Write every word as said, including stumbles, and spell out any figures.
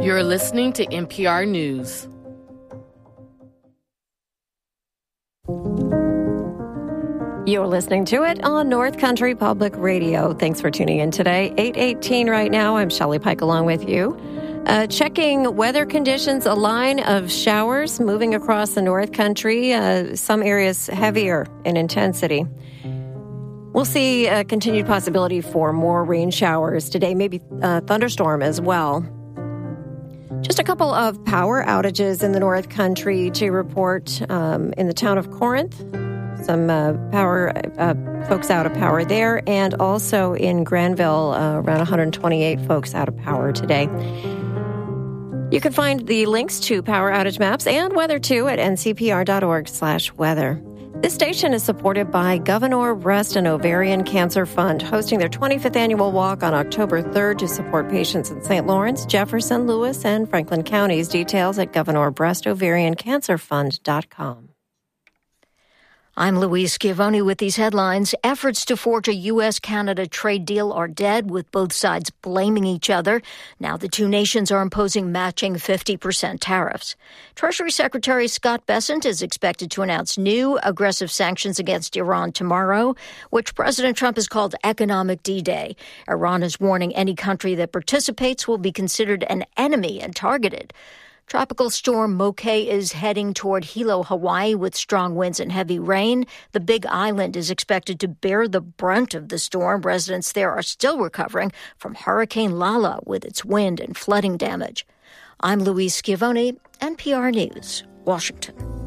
You're listening to N P R News. You're listening to it on North Country Public Radio. Thanks for tuning in today. eight eighteen right now. I'm Shelley Pike along with you. Uh, checking weather conditions, a line of showers moving across the North Country, uh, some areas heavier in intensity. We'll see a continued possibility for more rain showers today, maybe a thunderstorm as well. Just a couple of power outages in the North Country to report um, in the town of Corinth. Some uh, power uh, folks out of power there, and also in Granville, uh, around one hundred twenty-eight folks out of power today. You can find the links to power outage maps and weather too at n c p r dot org slash weather. This station is supported by Governor Breast and Ovarian Cancer Fund, hosting their twenty-fifth annual walk on October third to support patients in Saint Lawrence, Jefferson, Lewis, and Franklin counties. Details at governor breast ovarian cancer fund dot com. I'm Louise Schiavone with these headlines. Efforts to forge a U S Canada trade deal are dead, with both sides blaming each other. Now the two nations are imposing matching fifty percent tariffs. Treasury Secretary Scott Bessent is expected to announce new aggressive sanctions against Iran tomorrow, which President Trump has called economic D-Day. Iran is warning any country that participates will be considered an enemy and targeted. Tropical storm Moke is heading toward Hilo, Hawaii, with strong winds and heavy rain. The Big Island is expected to bear the brunt of the storm. Residents there are still recovering from Hurricane Lala with its wind and flooding damage. I'm Louise Schiavone, N P R News, Washington.